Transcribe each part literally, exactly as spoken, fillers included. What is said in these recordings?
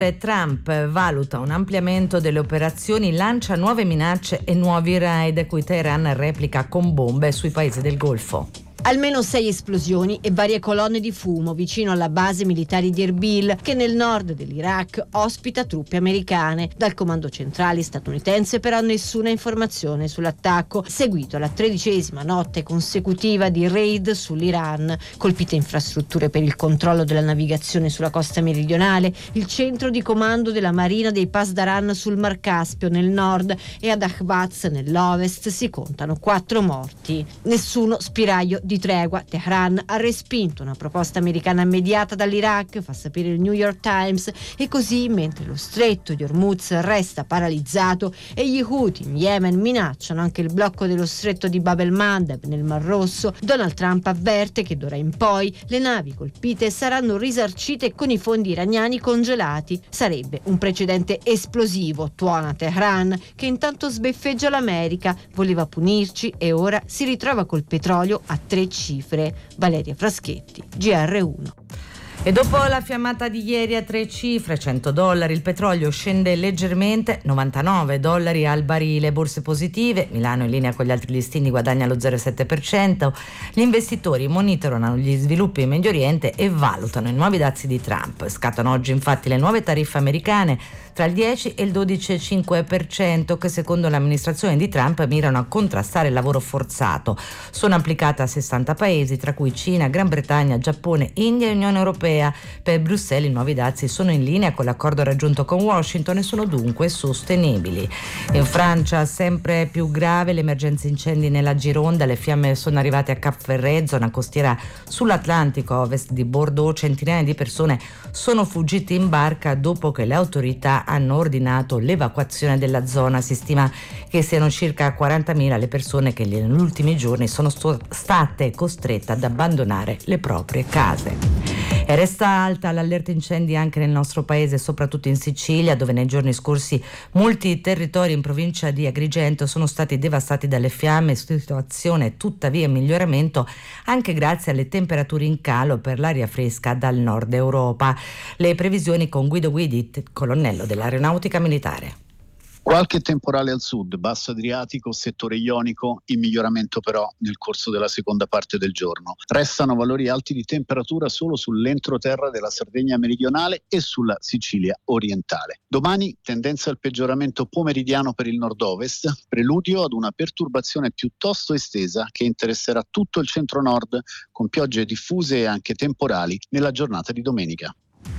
Trump valuta un ampliamento delle operazioni, lancia nuove minacce e nuovi raid, cui Teheran replica con bombe sui paesi del Golfo. Almeno sei esplosioni e varie colonne di fumo vicino alla base militare di Erbil, che nel nord dell'Iraq ospita truppe americane. Dal comando centrale statunitense però nessuna informazione sull'attacco, seguito alla tredicesima notte consecutiva di raid sull'Iran. Colpite infrastrutture per il controllo della navigazione sulla costa meridionale, il centro di comando della marina dei Pasdaran sul Mar Caspio nel nord e ad Ahvaz nell'ovest si contano quattro morti. Nessuno spiraglio di tregua. Teheran ha respinto una proposta americana immediata dall'Iraq, fa sapere il New York Times, e così mentre lo stretto di Hormuz resta paralizzato e gli Houthi in Yemen minacciano anche il blocco dello stretto di Bab el-Mandeb nel Mar Rosso, Donald Trump avverte che d'ora in poi le navi colpite saranno risarcite con i fondi iraniani congelati. Sarebbe un precedente esplosivo, tuona Teheran, che intanto sbeffeggia l'America, voleva punirci e ora si ritrova col petrolio a tre cifre. Valeria Fraschetti, G R uno. E dopo la fiammata di ieri a tre cifre, cento dollari, il petrolio scende leggermente, novantanove dollari al barile, borse positive, Milano in linea con gli altri listini guadagna lo zero virgola sette per cento, gli investitori monitorano gli sviluppi in Medio Oriente e valutano i nuovi dazi di Trump. Scattano oggi infatti le nuove tariffe americane tra il dieci e il dodici virgola cinque per cento che secondo l'amministrazione di Trump mirano a contrastare il lavoro forzato. Sono applicate a sessanta paesi, tra cui Cina, Gran Bretagna, Giappone, India e Unione Europea. Per Bruxelles i nuovi dazi sono in linea con l'accordo raggiunto con Washington e sono dunque sostenibili. In Francia sempre più grave l'emergenza incendi nella Gironda, le fiamme sono arrivate a Cap Ferret, zona costiera sull'Atlantico a ovest di Bordeaux. Centinaia di persone sono fuggite in barca dopo che le autorità hanno ordinato l'evacuazione della zona. Si stima che siano circa quarantamila le persone che negli ultimi giorni sono state costrette ad abbandonare le proprie case. E resta alta l'allerta incendi anche nel nostro paese, soprattutto in Sicilia, dove nei giorni scorsi molti territori in provincia di Agrigento sono stati devastati dalle fiamme, situazione tuttavia in miglioramento anche grazie alle temperature in calo per l'aria fresca dal nord Europa. Le previsioni con Guido Guidi, colonnello dell'Aeronautica Militare. Qualche temporale al sud, basso Adriatico, settore ionico, in miglioramento però nel corso della seconda parte del giorno. Restano valori alti di temperatura solo sull'entroterra della Sardegna meridionale e sulla Sicilia orientale. Domani tendenza al peggioramento pomeridiano per il nord-ovest, preludio ad una perturbazione piuttosto estesa che interesserà tutto il centro-nord, con piogge diffuse e anche temporali nella giornata di domenica.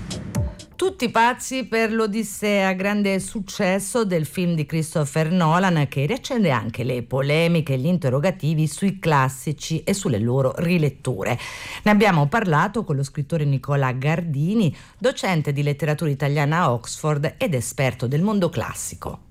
Tutti pazzi per l'Odissea, grande successo del film di Christopher Nolan che riaccende anche le polemiche e gli interrogativi sui classici e sulle loro riletture. Ne abbiamo parlato con lo scrittore Nicola Gardini, docente di letteratura italiana a Oxford ed esperto del mondo classico.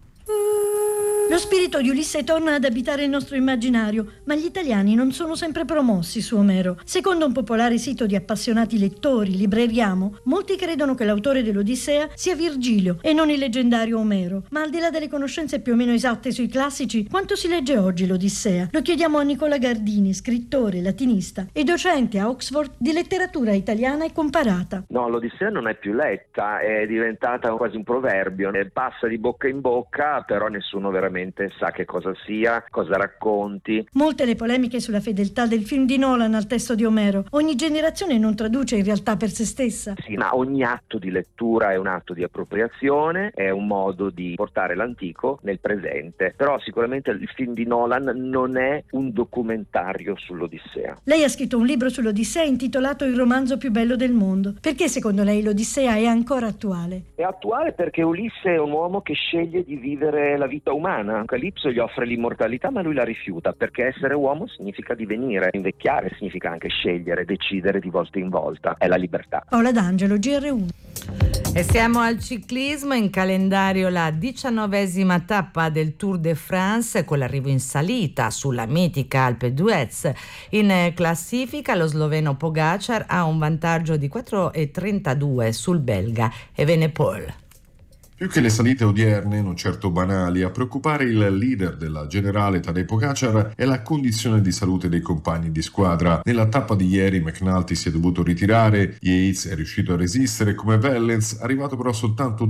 Lo spirito di Ulisse torna ad abitare il nostro immaginario, ma gli italiani non sono sempre promossi su Omero. Secondo un popolare sito di appassionati lettori, Libreriamo, molti credono che l'autore dell'Odissea sia Virgilio e non il leggendario Omero. Ma al di là delle conoscenze più o meno esatte sui classici, quanto si legge oggi l'Odissea? Lo chiediamo a Nicola Gardini, scrittore, latinista e docente a Oxford di letteratura italiana e comparata. No, l'Odissea non è più letta, è diventata quasi un proverbio, passa di bocca in bocca, però nessuno veramente sa che cosa sia, cosa racconti. Molte le polemiche sulla fedeltà del film di Nolan al testo di Omero. Ogni generazione non traduce in realtà per se stessa. Sì, ma ogni atto di lettura è un atto di appropriazione, è un modo di portare l'antico nel presente. Però sicuramente il film di Nolan non è un documentario sull'Odissea. Lei ha scritto un libro sull'Odissea intitolato Il romanzo più bello del mondo. Perché secondo lei l'Odissea è ancora attuale? È attuale perché Ulisse è un uomo che sceglie di vivere la vita umana. Calipso gli offre l'immortalità ma lui la rifiuta, perché essere uomo significa divenire, invecchiare significa anche scegliere, decidere di volta in volta, è la libertà. Paola D'Angelo, G R uno. E siamo al ciclismo, in calendario la diciannovesima tappa del Tour de France con l'arrivo in salita sulla mitica Alpe d'Huez. In classifica lo sloveno Pogacar ha un vantaggio di quattro virgola trentadue sul belga Evenepoel. Più che le salite odierne, non certo banali, a preoccupare il leader della generale Tadej Pogačar è la condizione di salute dei compagni di squadra. Nella tappa di ieri McNulty si è dovuto ritirare, Yates è riuscito a resistere come Wellens, arrivato però soltanto